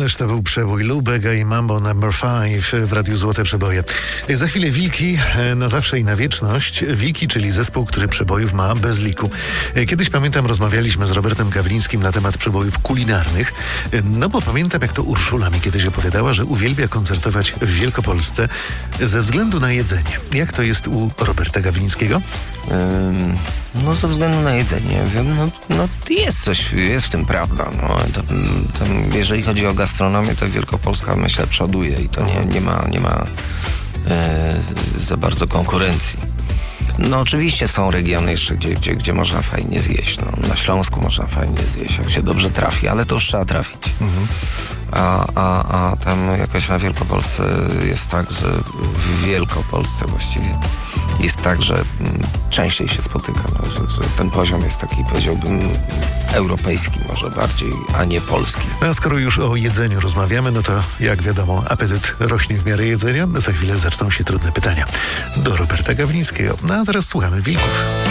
Ależ to był przebój Lou Bega i Mambo No. 5 w Radiu Złote Przeboje. Za chwilę Wilki na zawsze i na wieczność. Wilki, czyli zespół, który przebojów ma bez liku. Kiedyś pamiętam, rozmawialiśmy z Robertem Gawlińskim na temat przebojów kulinarnych. No bo pamiętam, jak to Urszula mi kiedyś opowiadała, że uwielbia koncertować w Wielkopolsce ze względu na jedzenie. Jak to jest u Roberta Gawlińskiego? No ze względu na jedzenie, wiem, no jest coś, jest w tym prawda. No, jeżeli chodzi o gastronomię, to Wielkopolska, myślę, przoduje i to nie ma za bardzo konkurencji. No oczywiście są regiony jeszcze, gdzie można fajnie zjeść. No, na Śląsku można fajnie zjeść, jak się dobrze trafi, ale to już trzeba trafić. A tam jakoś na Wielkopolsce jest tak, że w Wielkopolsce właściwie jest tak, że częściej się spotyka. No, że ten poziom jest taki, powiedziałbym, europejski może bardziej, a nie polski. A skoro już o jedzeniu rozmawiamy, no to jak wiadomo, apetyt rośnie w miarę jedzenia. Za chwilę zaczną się trudne pytania do Roberta Gawlińskiego. No a teraz słuchamy Wilków.